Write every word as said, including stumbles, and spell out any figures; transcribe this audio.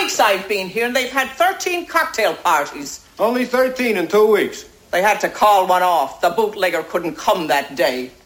weeks I've been here, and they've had thirteen cocktail parties. Only thirteen in two weeks. They had to call one off. The bootlegger couldn't come that day.